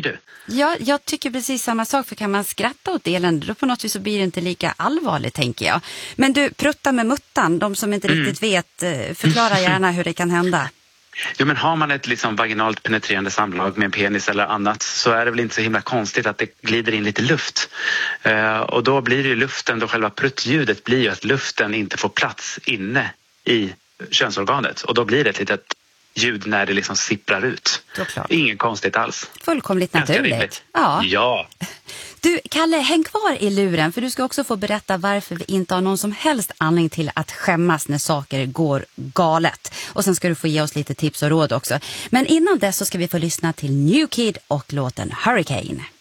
tycker du? Ja, jag tycker precis samma sak, för kan man skratta åt elände då på något vis så blir det inte lika allvarligt, tänker jag. Men du, prutta med muttan, de som inte riktigt vet, förklara gärna hur det kan hända. Jo, men har man ett liksom vaginalt penetrerande samlag med en penis eller annat så är det väl inte så himla konstigt att det glider in lite luft. Och då blir det ju luften, då själva pruttljudet blir ju att luften inte får plats inne i könsorganet. Och då blir det ett litet ljud när det liksom sipprar ut. Ingen konstigt alls. Fullkomligt naturligt. Ja. Du, Kalle, häng kvar i luren, för du ska också få berätta varför vi inte har någon som helst anledning till att skämmas när saker går galet. Och sen ska du få ge oss lite tips och råd också. Men innan dess så ska vi få lyssna till New Kid och låten Hurricane.